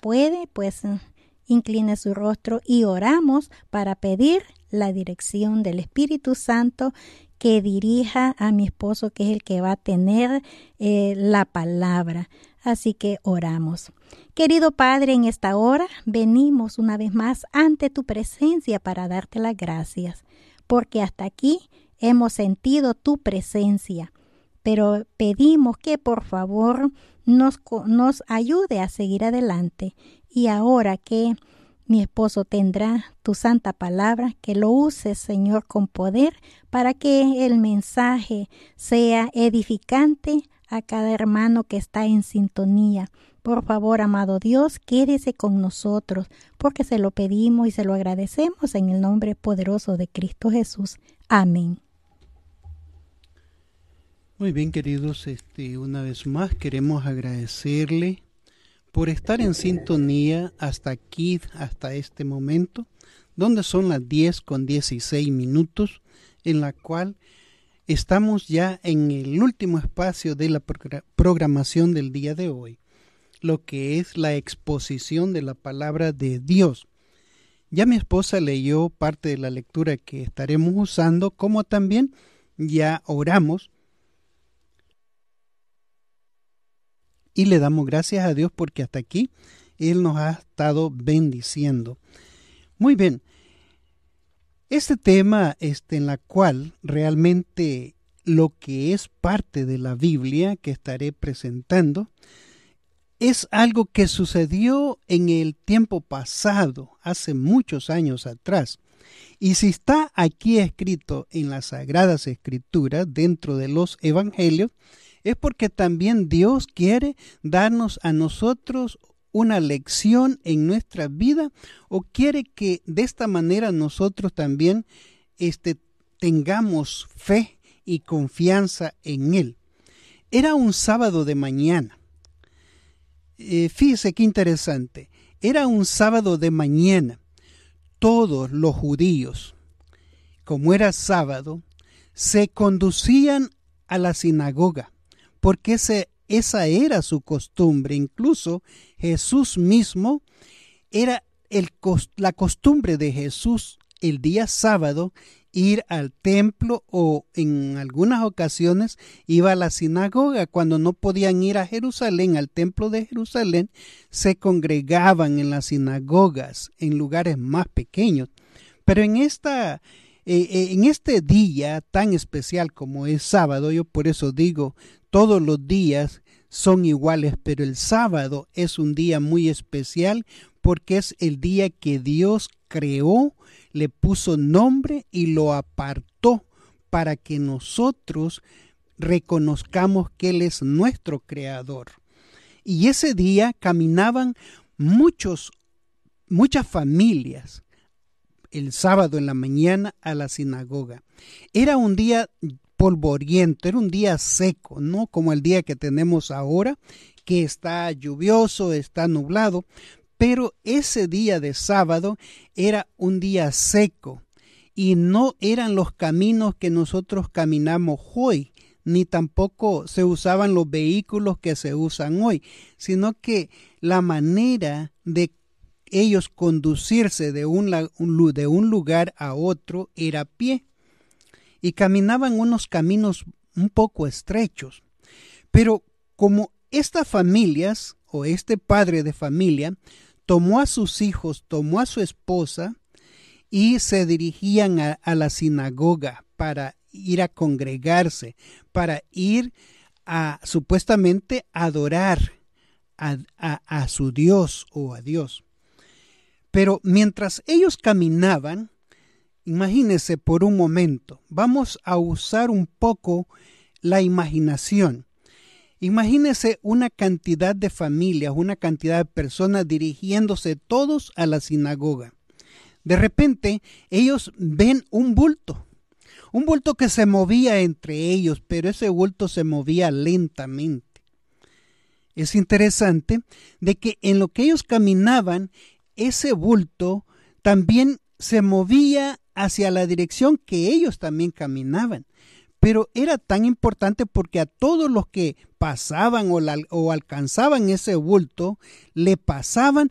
puede, pues incline su rostro y oramos para pedir la dirección del Espíritu Santo que dirija a mi esposo, que es el que va a tener la palabra. Así que oramos. Querido Padre, en esta hora venimos una vez más ante tu presencia para darte las gracias, porque hasta aquí hemos sentido tu presencia, pero pedimos que por favor nos ayude a seguir adelante. Y ahora que mi esposo tendrá tu santa palabra, que lo uses, Señor, con poder para que el mensaje sea edificante a cada hermano que está en sintonía. Por favor, amado Dios, quédese con nosotros, porque se lo pedimos y se lo agradecemos en el nombre poderoso de Cristo Jesús. Amén. Muy bien, queridos, una vez más queremos agradecerle por estar en sintonía hasta aquí, hasta este momento, donde son las 10:16, en la cual estamos ya en el último espacio de la programación del día de hoy, lo que es la exposición de la palabra de Dios. Ya mi esposa leyó parte de la lectura que estaremos usando, como también ya oramos. Y le damos gracias a Dios porque hasta aquí Él nos ha estado bendiciendo. Muy bien, este tema en la cual realmente lo que es parte de la Biblia que estaré presentando es algo que sucedió en el tiempo pasado, hace muchos años atrás. Y si está aquí escrito en las Sagradas Escrituras, dentro de los Evangelios, es porque también Dios quiere darnos a nosotros una lección en nuestra vida, o quiere que de esta manera nosotros también tengamos fe y confianza en Él. Era un sábado de mañana. Fíjese qué interesante. Era un sábado de mañana. Todos los judíos, como era sábado, se conducían a la sinagoga, porque esa era su costumbre. Incluso Jesús mismo era la costumbre de Jesús el día sábado ir al templo, o en algunas ocasiones iba a la sinagoga. Cuando no podían ir a Jerusalén, al templo de Jerusalén, se congregaban en las sinagogas, en lugares más pequeños. Pero en este día tan especial como es sábado, yo por eso digo, todos los días son iguales, pero el sábado es un día muy especial porque es el día que Dios creó, le puso nombre y lo apartó para que nosotros reconozcamos que Él es nuestro creador. Y ese día caminaban muchas familias el sábado en la mañana a la sinagoga. Era un día polvoriento, era un día seco, no como el día que tenemos ahora, que está lluvioso, está nublado, pero ese día de sábado era un día seco y no eran los caminos que nosotros caminamos hoy, ni tampoco se usaban los vehículos que se usan hoy, sino que la manera de ellos conducirse de un lugar a otro era a pie, y caminaban unos caminos un poco estrechos. Pero como estas familias, o este padre de familia, tomó a sus hijos, tomó a su esposa y se dirigían a la sinagoga para ir a congregarse, para ir a supuestamente adorar a su Dios o a Dios. Pero mientras ellos caminaban, imagínense por un momento, vamos a usar un poco la imaginación. Imagínense una cantidad de familias, una cantidad de personas dirigiéndose todos a la sinagoga. De repente, ellos ven un bulto que se movía entre ellos, pero ese bulto se movía lentamente. Es interesante de que en lo que ellos caminaban, ese bulto también se movía hacia la dirección que ellos también caminaban. Pero era tan importante porque a todos los que pasaban o alcanzaban ese bulto, le pasaban